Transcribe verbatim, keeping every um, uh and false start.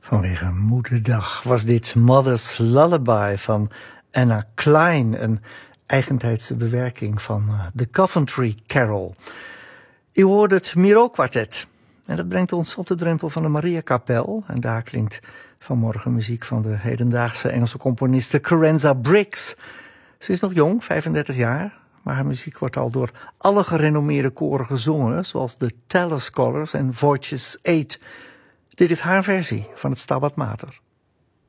Vanwege Moederdag was dit Mother's Lullaby van Anna Klein, een eigentijdse bewerking van uh, de Coventry Carol. U hoorde het Miro Quartet. En dat brengt ons op de drempel van de Mariakapel. En daar klinkt vanmorgen muziek van de hedendaagse Engelse componiste Carenza Briggs. Ze is nog jong, vijfendertig jaar, maar haar muziek wordt al door alle gerenommeerde koren gezongen, zoals de Taller Scholars en Voices eight. Dit is haar versie van het Stabat Mater.